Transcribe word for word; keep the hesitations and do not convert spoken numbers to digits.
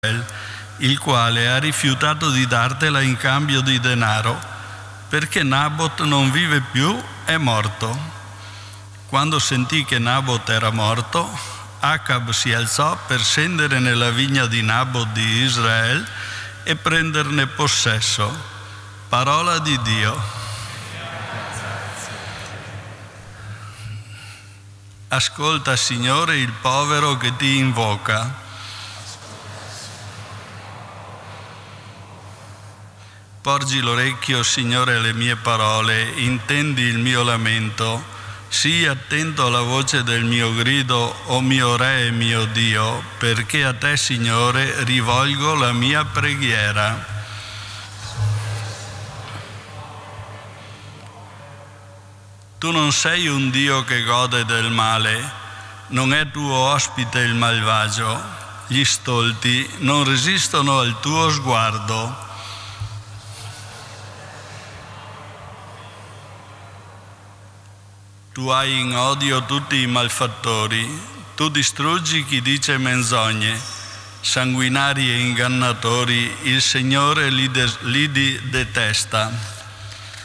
il quale ha rifiutato di dartela in cambio di denaro, perché Nabot non vive più, è morto. Quando sentì che Nabot era morto, Acab si alzò per scendere nella vigna di Nabot di Israele e prenderne possesso. Parola di Dio. Ascolta, Signore, il povero che ti invoca. Porgi l'orecchio, Signore, alle mie parole, intendi il mio lamento. Sii attento alla voce del mio grido, o mio Re e mio Dio, perché a te, Signore, rivolgo la mia preghiera. Tu non sei un Dio che gode del male, non è tuo ospite il malvagio. Gli stolti non resistono al tuo sguardo. Tu hai in odio tutti i malfattori, tu distruggi chi dice menzogne, sanguinari e ingannatori, il Signore li, de- li detesta.